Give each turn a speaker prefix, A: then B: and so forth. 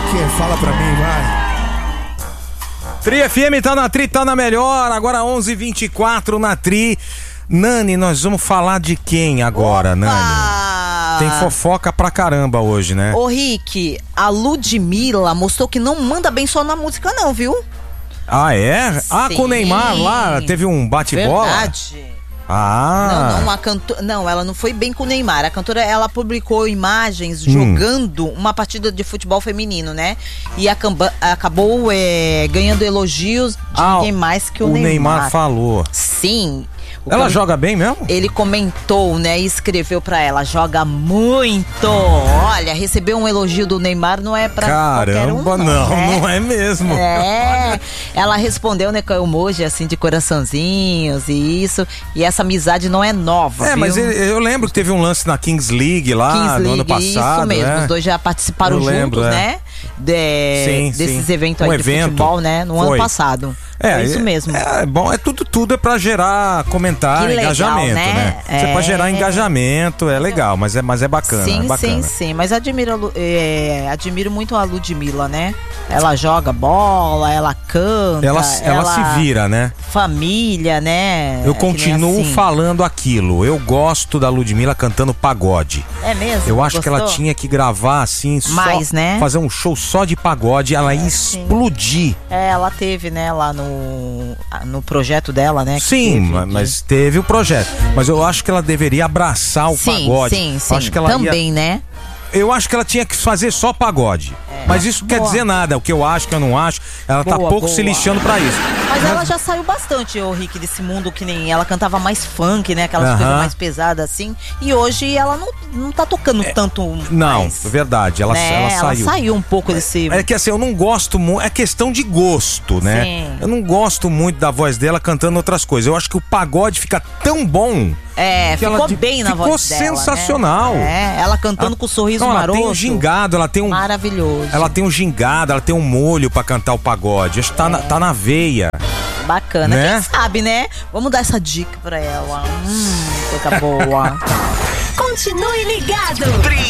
A: que? Fala pra mim, vai.
B: Tri FM tá na Tri, tá na melhor. Agora 11h24 na Tri. Nani, nós vamos falar de quem agora,
C: Opa!
B: Nani? Tem fofoca pra caramba hoje, né?
C: Ô, Rick, a Ludmilla mostrou que não manda bem só na música não, viu?
B: Ah, é? Ah, com o Neymar lá, teve um bate-bola?
C: Verdade.
B: Ah.
C: Não, ela não foi bem com o Neymar. A cantora, ela publicou imagens jogando uma partida de futebol feminino, né? E acabou ganhando elogios de ninguém mais que o Neymar.
B: O Neymar falou.
C: Sim.
B: Ela joga bem mesmo?
C: Ele comentou, né, e escreveu pra ela, joga muito. Olha, receber um elogio do Neymar não é pra qualquer um,
B: não é mesmo.
C: É, ela respondeu, né, com emoji, assim, de coraçãozinhos e isso, e essa amizade não é nova, viu?
B: Mas eu lembro que teve um lance na Kings League lá, no ano passado,
C: isso mesmo,
B: né?
C: Os dois já participaram juntos, né? Desses eventos aí de futebol, né, no ano passado. É isso mesmo.
B: É bom, tudo é pra gerar comentário,
C: legal,
B: engajamento, né? Você pode gerar engajamento, é legal, mas é bacana.
C: Sim,
B: é bacana.
C: sim. Mas admiro muito a Ludmilla, né? Ela joga bola, ela canta.
B: Ela se vira, né?
C: Família, né?
B: Eu continuo falando aquilo. Eu gosto da Ludmilla cantando pagode.
C: É mesmo?
B: Eu acho que ela tinha que gravar assim,
C: mais, né?
B: Fazer um show só de pagode, ela ia explodir.
C: Ela teve, né, lá no projeto dela, né?
B: Sim, mas teve o projeto. Mas eu acho que ela deveria abraçar o pagode.
C: Sim.
B: Acho que ela
C: também, né?
B: Eu acho que ela tinha que fazer só pagode. Mas isso não quer dizer nada. O que eu acho, que eu não acho. Ela tá pouco se lixando pra isso.
C: Mas ela já saiu bastante, ô Rick, desse mundo que nem ela cantava mais funk, né? Aquelas coisas mais pesadas assim. E hoje ela não tá tocando tanto
B: Não,
C: mais,
B: verdade. Ela saiu.
C: Ela saiu um pouco desse...
B: É que assim, eu não gosto muito. É questão de gosto, né?
C: Sim.
B: Eu não gosto muito da voz dela cantando outras coisas. Eu acho que o pagode fica tão bom.
C: Ficou bem na voz dela.
B: Ficou sensacional.
C: Né? Ela cantando com o sorriso maroto.
B: Ela tem um gingado, ela tem um...
C: Maravilhoso.
B: Ela tem um gingado, ela tem um molho pra cantar o pagode. Acho que tá na veia.
C: Bacana,
B: né?
C: Quem sabe, né? Vamos dar essa dica pra ela. Coisa boa.
D: Continue ligado.